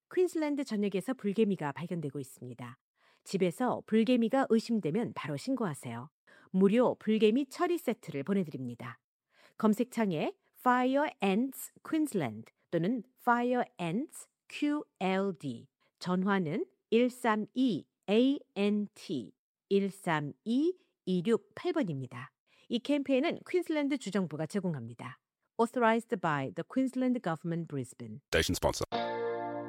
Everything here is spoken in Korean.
퀸즐랜드 전역에서 불개미가 발견되고 있습니다. 집에서 불개미가 의심되면 바로 신고하세요. 무료 불개미 처리 세트를 보내드립니다. 검색창에 Fire Ants Queensland 또는 Fire Ants QLD, 전화는 132-ANT 132-268번입니다. 이 캠페인은 퀸즐랜드 주정부가 제공합니다. Authorized by the Queensland Government, Brisbane. Station sponsor.